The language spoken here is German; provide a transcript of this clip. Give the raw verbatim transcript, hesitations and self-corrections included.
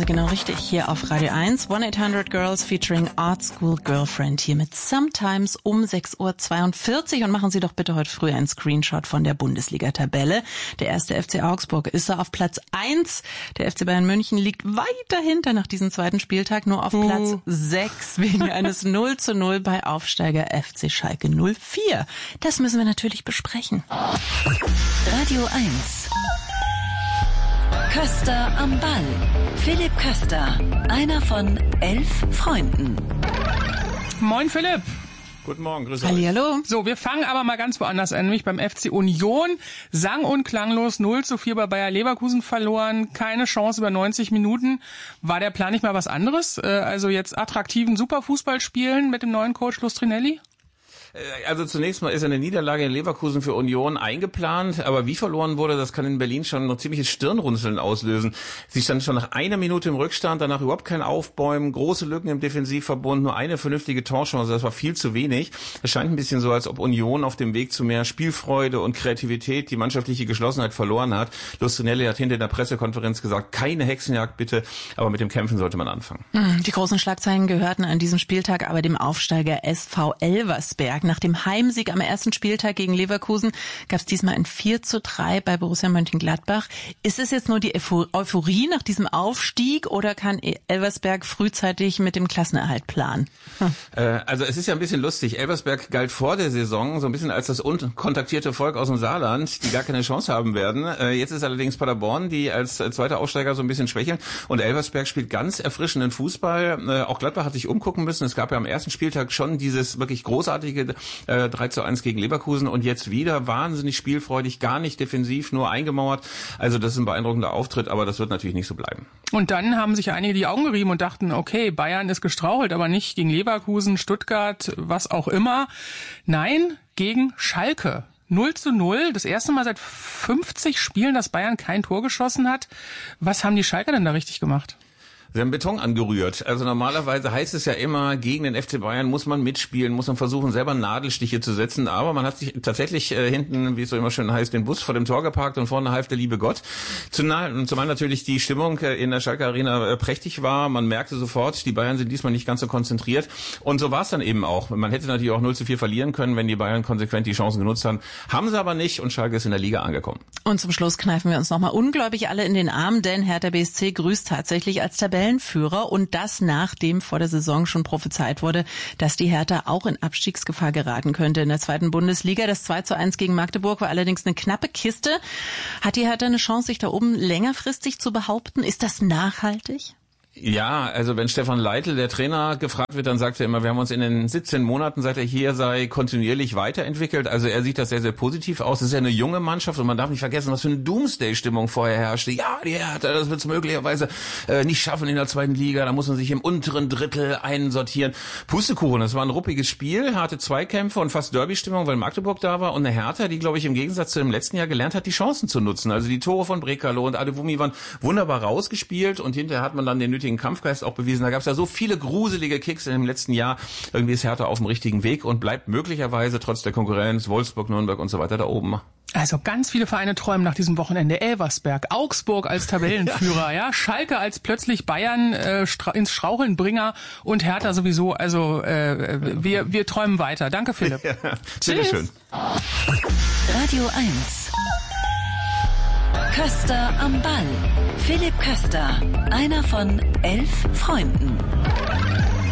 genau richtig. Hier auf Radio eins, one eight hundred Girls featuring Art School Girlfriend hier mit Sometimes um sechs Uhr zweiundvierzig. Und machen Sie doch bitte heute früh einen Screenshot von der Bundesliga-Tabelle. Der erste F C Augsburg ist da auf Platz eins. Der F C Bayern München liegt weit dahinter nach diesem zweiten Spieltag, nur auf uh. Platz sechs wegen eines null zu null bei Aufsteiger F C Schalke null vier. Das müssen wir natürlich besprechen. Radio eins. Köster am Ball. Philipp Köster, einer von elf Freunden. Moin Philipp. Guten Morgen, grüß euch. Hallihallo. So, wir fangen aber mal ganz woanders an, nämlich beim F C Union. Sang- und klanglos null zu vier bei Bayer Leverkusen verloren. Keine Chance über neunzig Minuten. War der Plan nicht mal was anderes? Also jetzt attraktiven Superfußball spielen mit dem neuen Coach Lustrinelli? Also zunächst mal ist eine Niederlage in Leverkusen für Union eingeplant, aber wie verloren wurde, das kann in Berlin schon noch ziemliches Stirnrunzeln auslösen. Sie standen schon nach einer Minute im Rückstand, danach überhaupt kein Aufbäumen, große Lücken im Defensivverbund, nur eine vernünftige Torchance, das war viel zu wenig. Es scheint ein bisschen so, als ob Union auf dem Weg zu mehr Spielfreude und Kreativität die mannschaftliche Geschlossenheit verloren hat. Lustrinelli hat hinter der Pressekonferenz gesagt, keine Hexenjagd bitte, aber mit dem Kämpfen sollte man anfangen. Die großen Schlagzeilen gehörten an diesem Spieltag aber dem Aufsteiger S V Elversberg. Nach dem Heimsieg am ersten Spieltag gegen Leverkusen gab es diesmal ein vier zu drei bei Borussia Mönchengladbach. Ist es jetzt nur die Euphorie nach diesem Aufstieg oder kann Elversberg frühzeitig mit dem Klassenerhalt planen? Hm. Äh, also es ist ja ein bisschen lustig. Elversberg galt vor der Saison so ein bisschen als das unkontaktierte Volk aus dem Saarland, die gar keine Chance haben werden. Äh, jetzt ist allerdings Paderborn, die als äh, zweiter Aufsteiger so ein bisschen schwächeln. Und Elversberg spielt ganz erfrischenden Fußball. Äh, auch Gladbach hat sich umgucken müssen. Es gab ja am ersten Spieltag schon dieses wirklich großartige äh, drei zu eins gegen Leverkusen und jetzt wieder wahnsinnig spielfreudig, gar nicht defensiv, nur eingemauert. Also das ist ein beeindruckender Auftritt, aber das wird natürlich nicht so bleiben. Und dann haben sich einige die Augen gerieben und dachten, okay, Bayern ist gestrauchelt, aber nicht gegen Leverkusen, Stuttgart, was auch immer. Nein, gegen Schalke. null zu null, das erste Mal seit fünfzig Spielen, dass Bayern kein Tor geschossen hat. Was haben die Schalker denn da richtig gemacht? Sie haben Beton angerührt. Also normalerweise heißt es ja immer, gegen den F C Bayern muss man mitspielen, muss man versuchen, selber Nadelstiche zu setzen. Aber man hat sich tatsächlich äh, hinten, wie es so immer schön heißt, den Bus vor dem Tor geparkt und vorne half der liebe Gott. Zumal, zumal natürlich die Stimmung äh, in der Schalke Arena äh, prächtig war. Man merkte sofort, die Bayern sind diesmal nicht ganz so konzentriert. Und so war es dann eben auch. Man hätte natürlich auch null zu vier verlieren können, wenn die Bayern konsequent die Chancen genutzt haben. Haben sie aber nicht und Schalke ist in der Liga angekommen. Und zum Schluss kneifen wir uns nochmal ungläubig alle in den Arm, denn Hertha B S C grüßt tatsächlich als Tabellenführer und das nachdem vor der Saison schon prophezeit wurde, dass die Hertha auch in Abstiegsgefahr geraten könnte in der zweiten Bundesliga. Das zwei zu eins gegen Magdeburg war allerdings eine knappe Kiste. Hat die Hertha eine Chance, sich da oben längerfristig zu behaupten? Ist das nachhaltig? Ja, also wenn Stefan Leitl, der Trainer, gefragt wird, dann sagt er immer, wir haben uns in den siebzehn Monaten, seit er hier sei, kontinuierlich weiterentwickelt. Also er sieht das sehr, sehr positiv aus. Es ist ja eine junge Mannschaft und man darf nicht vergessen, was für eine Doomsday-Stimmung vorher herrschte. Ja, die Hertha, das wird es möglicherweise äh, nicht schaffen in der zweiten Liga. Da muss man sich im unteren Drittel einsortieren. Pustekuchen, das war ein ruppiges Spiel, harte Zweikämpfe und fast Derby-Stimmung, weil Magdeburg da war. Und eine Hertha, die, glaube ich, im Gegensatz zu dem letzten Jahr gelernt hat, die Chancen zu nutzen. Also die Tore von Brekalo und Adewumi waren wunderbar rausgespielt und hinterher hat man dann den nötigen Kampfgeist auch bewiesen. Da gab es ja so viele gruselige Kicks im letzten Jahr. Irgendwie ist Hertha auf dem richtigen Weg und bleibt möglicherweise trotz der Konkurrenz Wolfsburg, Nürnberg und so weiter da oben. Also ganz viele Vereine träumen nach diesem Wochenende. Elversberg, Augsburg als Tabellenführer, ja, Schalke als plötzlich Bayern äh, stra- ins Straucheln Bringer und Hertha sowieso. Also äh, wir wir träumen weiter. Danke, Philipp. Ja, bitteschön. Radio eins. Köster am Ball. Philipp Köster, einer von elf Freunden.